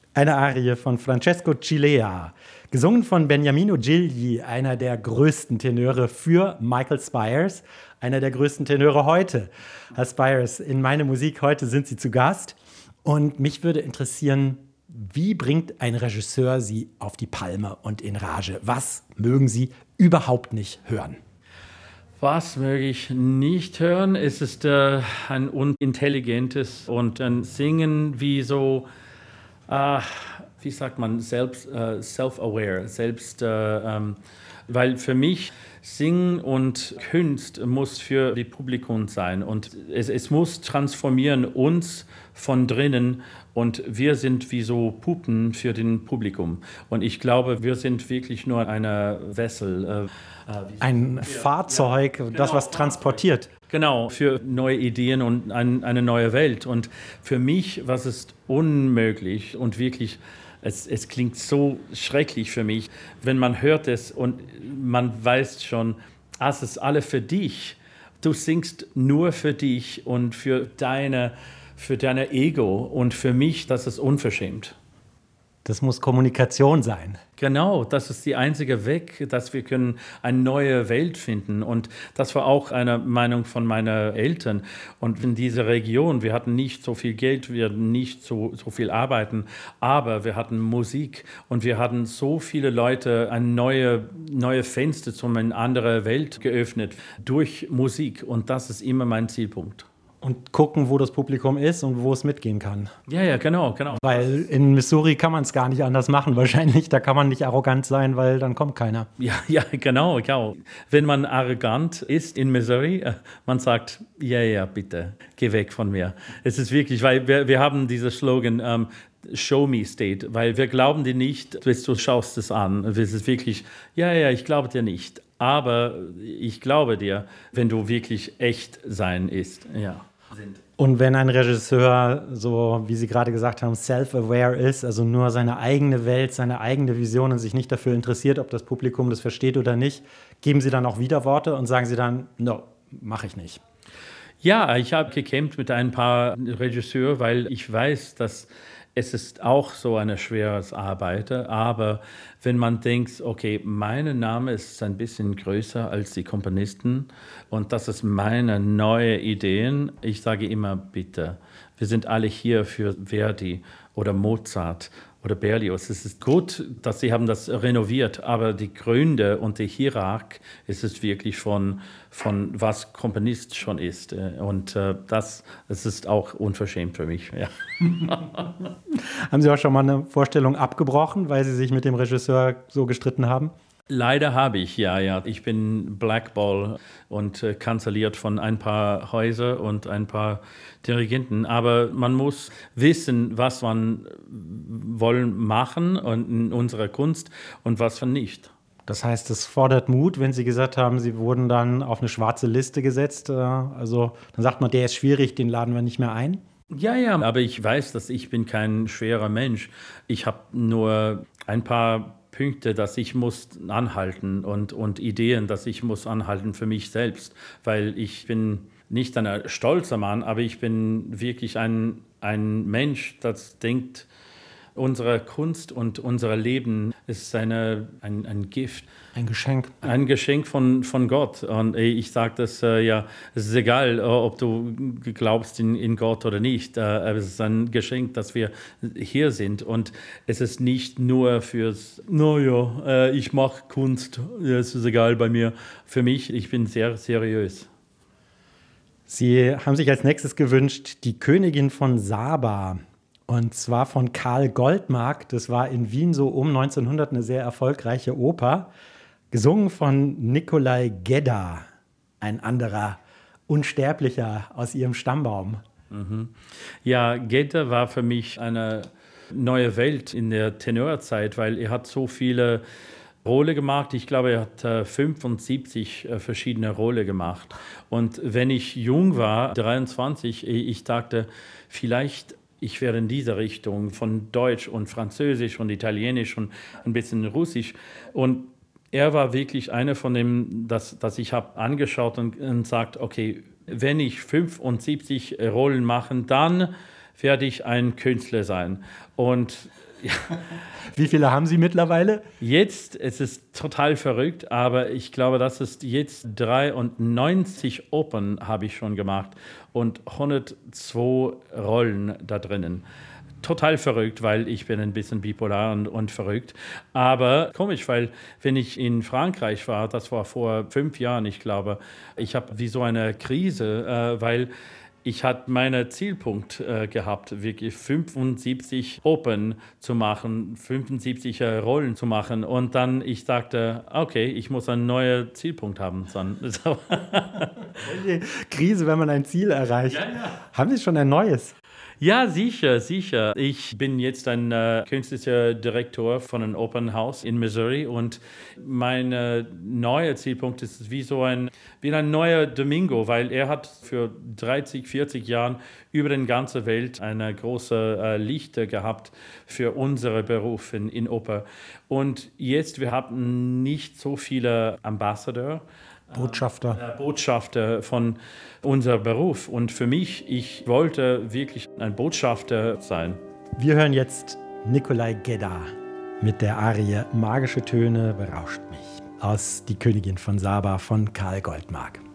Eine Arie von Francesco Cilea, gesungen von Beniamino Gigli, einer der größten Tenöre für Michael Spires, einer der größten Tenöre heute. Herr Spires, in meine Musik heute sind Sie zu Gast. Und mich würde interessieren, wie bringt ein Regisseur Sie auf die Palme und in Rage? Was mögen Sie überhaupt nicht hören? Was möge ich nicht hören? Es ist ein unintelligentes und ein Singen wie so, wie sagt man, self-aware, weil für mich Singen und Kunst muss für die Publikum sein und es muss transformieren uns von drinnen und wir sind wie so Puppen für den Publikum. Und ich glaube, wir sind wirklich nur eine Wessel. Ein Fahrzeug, ja, das was transportiert. Genau, für neue Ideen und eine neue Welt. Und für mich war es unmöglich und wirklich, es klingt so schrecklich für mich, wenn man hört es und man weiß schon, es ist alles für dich. Du singst nur für dich und für deine Ego. Und für mich, das ist unverschämt. Das muss Kommunikation sein. Genau, das ist die einzige Weg, dass wir können eine neue Welt finden. Und das war auch eine Meinung von meinen Eltern. Und in dieser Region, wir hatten nicht so viel Geld, wir hatten nicht so viel Arbeiten, aber wir hatten Musik und wir hatten so viele Leute eine neue Fenster zu einer anderen Welt geöffnet durch Musik. Und das ist immer mein Zielpunkt. Und gucken, wo das Publikum ist und wo es mitgehen kann. Ja, genau. Weil in Missouri kann man es gar nicht anders machen wahrscheinlich. Da kann man nicht arrogant sein, weil dann kommt keiner. Ja, genau. Wenn man arrogant ist in Missouri, man sagt, ja, bitte, geh weg von mir. Es ist wirklich, weil wir haben diesen Slogan, Show me state, weil wir glauben dir nicht, bis du schaust es an. Es ist wirklich, ja, ich glaube dir nicht. Aber ich glaube dir, wenn du wirklich echt sein ist, ja. Und wenn ein Regisseur, so wie Sie gerade gesagt haben, self-aware ist, also nur seine eigene Welt, seine eigene Vision und sich nicht dafür interessiert, ob das Publikum das versteht oder nicht, geben Sie dann auch Widerworte und sagen Sie dann, no, mache ich nicht. Ja, ich habe gekämpft mit ein paar Regisseuren, weil ich weiß, dass es ist auch so eine schwere Arbeit, aber wenn man denkt, okay, mein Name ist ein bisschen größer als die Komponisten und das ist meine neue Ideen, ich sage immer, bitte, wir sind alle hier für Verdi oder Mozart oder Berlioz. Es ist gut, dass sie haben das renoviert, aber die Gründe und die Hierarchie ist es wirklich von was Komponist schon ist. Und das ist auch unverschämt für mich. Ja. Haben Sie auch schon mal eine Vorstellung abgebrochen, weil Sie sich mit dem Regisseur so gestritten haben? Leider habe ich, ja. Ich bin Blackball und kanzelliert von ein paar Häusern und ein paar Dirigenten. Aber man muss wissen, was man wollen machen in unserer Kunst und was man nicht. Das heißt, es fordert Mut, wenn Sie gesagt haben, Sie wurden dann auf eine schwarze Liste gesetzt. Also dann sagt man, der ist schwierig, den laden wir nicht mehr ein. Ja, aber ich weiß, dass ich bin kein schwerer Mensch. Ich habe nur ein paar Punkte, dass ich muss anhalten und Ideen, dass ich muss anhalten für mich selbst, weil ich bin nicht ein stolzer Mann, aber ich bin wirklich ein Mensch, das denkt, unsere Kunst und unser Leben ist ein Gift. Ein Geschenk. Ein Geschenk von Gott. Und ich sage das, es ist egal, ob du glaubst in Gott oder nicht. Aber es ist ein Geschenk, dass wir hier sind. Und es ist nicht nur fürs, ich mache Kunst, es ist egal bei mir. Für mich, ich bin sehr seriös. Sie haben sich als nächstes gewünscht, die Königin von Saba. Und zwar von Karl Goldmark. Das war in Wien so um 1900 eine sehr erfolgreiche Oper. Gesungen von Nikolai Gedda, ein anderer Unsterblicher aus ihrem Stammbaum. Mhm. Ja, Gedda war für mich eine neue Welt in der Tenorzeit, weil er hat so viele Rollen gemacht. Ich glaube, er hat 75 verschiedene Rollen gemacht. Und wenn ich jung war, 23, ich dachte, vielleicht ich werde in dieser Richtung von Deutsch und Französisch und Italienisch und ein bisschen Russisch. Und er war wirklich einer von dem, das ich habe angeschaut und sagt, okay, wenn ich 75 Rollen mache, dann werde ich ein Künstler sein. Und ja, Wie viele haben Sie mittlerweile? jetzt, es ist total verrückt, aber ich glaube, das ist jetzt 93 Opern habe ich schon gemacht und 102 Rollen da drinnen. Total verrückt, weil ich bin ein bisschen bipolar und verrückt. Aber komisch, weil wenn ich in Frankreich war, das war vor 5 Jahren, ich glaube, ich habe wie so eine Krise, weil ich hatte meinen Zielpunkt gehabt, wirklich 75 Opern zu machen, 75 Rollen zu machen. Und dann ich sagte, okay, ich muss einen neuen Zielpunkt haben. Krise, wenn man ein Ziel erreicht. Ja, ja. Haben Sie schon ein neues? Ja, sicher, sicher. Ich bin jetzt ein künstlicher Direktor von einem Opernhaus in Missouri und mein neuer Zielpunkt ist wie ein neuer Domingo, weil er hat für 30, 40 Jahren über die ganze Welt eine große Lichter gehabt für unseren Beruf in Oper. Und jetzt, wir haben nicht so viele Ambassador. Botschafter von unserem Beruf. Und für mich, ich wollte wirklich ein Botschafter sein. Wir hören jetzt Nikolai Gedda mit der Arie Magische Töne berauscht mich aus Die Königin von Saba von Karl Goldmark.